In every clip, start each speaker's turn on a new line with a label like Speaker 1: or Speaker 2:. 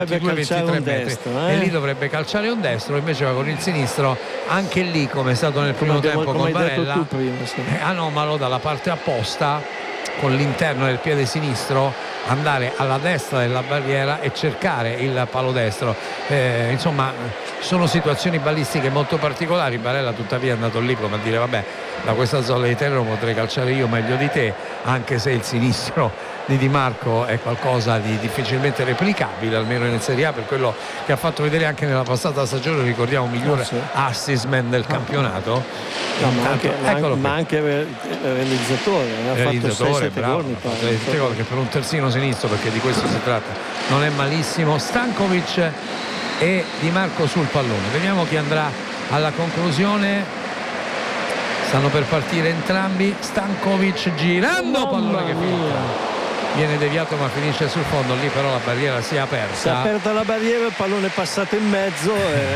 Speaker 1: 22-23 metri e lì dovrebbe calciare un destro, invece va con il sinistro, anche lì come è stato nel primo tempo con Barella. No, ma lo dalla parte apposta con l'interno del piede sinistro andare alla destra della barriera e cercare il palo destro. Insomma, sono situazioni ballistiche molto particolari. Barella tuttavia è andato lì come a dire vabbè, da questa zona di terreno potrei calciare io meglio di te, anche se il sinistro di Marco è qualcosa di difficilmente replicabile, almeno in Serie A, per quello che ha fatto vedere anche nella passata stagione. Ricordiamo migliore assist man del campionato.
Speaker 2: Ma anche il realizzatore,
Speaker 1: bravo, che per un terzino sinistro, perché di questo si tratta, non è malissimo. Stankovic e Di Marco sul pallone, vediamo chi andrà alla conclusione. Stanno per partire entrambi. Stankovic girando, pallone che viene deviato ma finisce sul fondo, lì però la barriera si è aperta.
Speaker 2: Si è aperta la barriera, il pallone è passato in mezzo,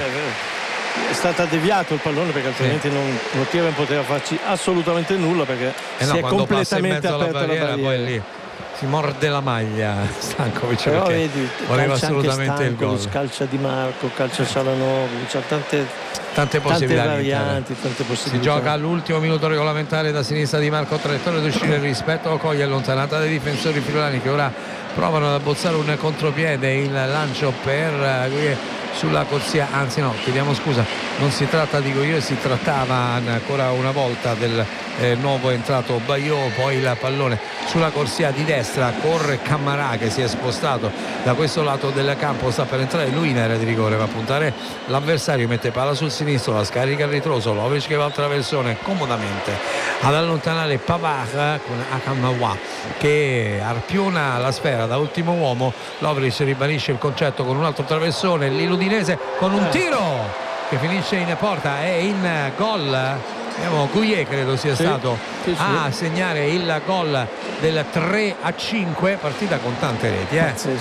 Speaker 2: è stato deviato il pallone, perché altrimenti non poteva farci assolutamente nulla, perché si è completamente aperta la barriera.
Speaker 1: Poi lì si morde la maglia Stankovic,
Speaker 2: però
Speaker 1: perché
Speaker 2: vedi,
Speaker 1: voleva assolutamente il gol.
Speaker 2: Calcia Di Marco, calcia Çalhanoğlu, c'ha
Speaker 1: tante possibilità,
Speaker 2: varianti, tante possibilità.
Speaker 1: Si gioca all'ultimo minuto regolamentare da sinistra Di Marco, traiettoria di uscire il rispetto, coglie allontanata dai difensori friulani che ora provano ad abbozzare un contropiede. Il lancio per sulla corsia, anzi no, chiediamo scusa, non si tratta di Goyer, si trattava ancora una volta del nuovo entrato Baillot. Poi il pallone sulla corsia di destra, corre Cammarà che si è spostato da questo lato del campo, sta per entrare lui in area di rigore, va a puntare l'avversario, mette palla sul sinistro, la scarica al ritroso, Lovric che va al traversone comodamente ad allontanare Pavard con Akanmawa che arpiona la sfera da ultimo uomo. Lovric ribadisce il concetto con un altro traversone, lì l'Udinese con un tiro che finisce in porta e in gol. Guyer credo sia stato a segnare il gol del 3-5, partita con tante reti,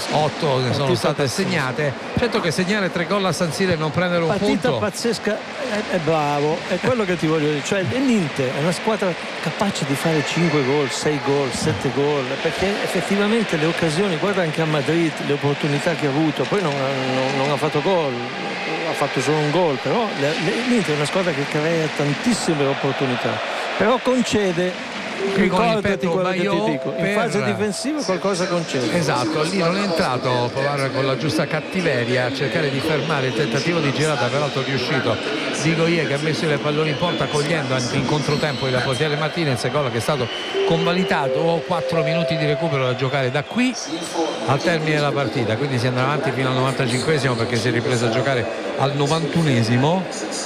Speaker 1: 8 ne sono state segnate. Certo che segnare 3 gol a San Siro e non prendere un punto,
Speaker 2: partita pazzesca, è bravo, è quello che ti voglio dire, cioè l'Inter è una squadra capace di fare 5 gol, 6 gol, 7 gol, perché effettivamente le occasioni, guarda anche a Madrid le opportunità che ha avuto, poi non ha fatto gol, ha fatto solo un gol, però l'Inter è una squadra che crea tantissime opportunità, però concede. Ricordati quello che ti dico, in fase difensiva qualcosa concede.
Speaker 1: Esatto, lì non è entrato provare con la giusta cattiveria a cercare di fermare il tentativo di girata, peraltro riuscito di Goyer, che ha messo il pallone in porta cogliendo anche in controtempo il portiere Martinez, gol che è stato convalidato. 4 minuti di recupero da giocare da qui al termine della partita, quindi si andrà avanti fino al 95esimo, perché si è ripreso a giocare al 91esimo.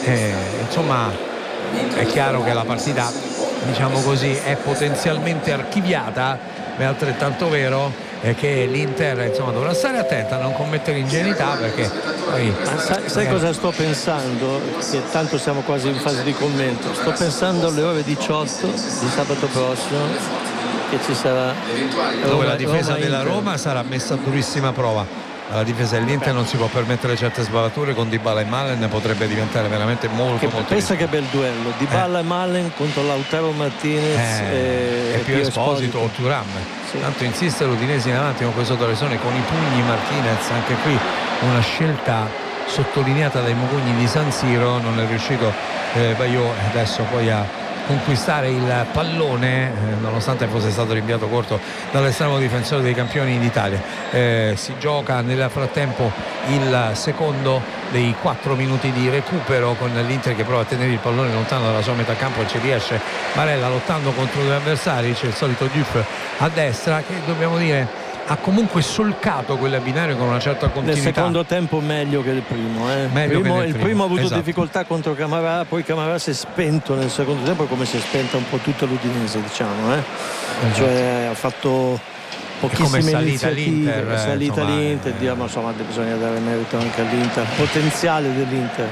Speaker 1: Insomma, è chiaro che la partita, diciamo così, è potenzialmente archiviata, ma è altrettanto vero che l'Inter insomma dovrà stare attenta a non commettere ingenuità, perché poi
Speaker 2: sai cosa sto pensando? Che tanto siamo quasi in fase di commento. Sto pensando alle ore 18 di sabato prossimo, che ci sarà
Speaker 1: dove la difesa della Roma sarà messa a durissima prova. La difesa dell'Inter non si può permettere certe sbavature, con Dybala e Malen potrebbe diventare veramente molto
Speaker 2: pensa che bel duello Dybala e Malen contro Lautaro Martinez
Speaker 1: e più Esposito o Thuram. Tanto insiste l'Udinese in avanti con questo traversone con i pugni Martinez, anche qui una scelta sottolineata dai Mugugni di San Siro. Non è riuscito Baillot adesso poi a conquistare il pallone, nonostante fosse stato rinviato corto dall'estremo difensore dei campioni d'Italia. Si gioca nel frattempo il secondo dei 4 minuti di recupero, con l'Inter che prova a tenere il pallone lontano dalla sua metà campo e ci riesce. Barella lottando contro 2 avversari, c'è il solito Diouf a destra, che dobbiamo dire ha comunque solcato quel binario con una certa continuità.
Speaker 2: Nel secondo tempo meglio che il primo, il primo ha avuto difficoltà contro Cammarà, poi Cammarà si è spento nel secondo tempo, come si è spenta un po' tutta l'Udinese, diciamo, cioè ha fatto pochissime iniziative, salita l'Inter, insomma bisogna dare merito anche all'Inter, potenziale dell'Inter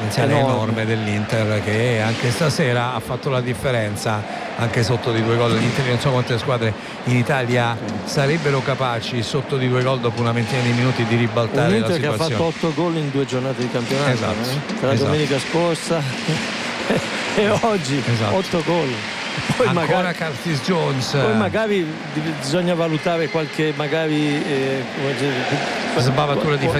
Speaker 1: enorme dell'Inter, che anche stasera ha fatto la differenza, anche sotto di 2 gol. L'Inter, non so quante squadre in Italia sarebbero capaci sotto di 2 gol dopo una ventina di minuti di ribaltare la situazione.
Speaker 2: L'Inter che ha fatto 8 gol in 2 giornate di campionato, tra domenica scorsa e oggi 8 gol.
Speaker 1: Poi ancora magari Curtis Jones,
Speaker 2: poi magari bisogna valutare qualche sbavatura difensiva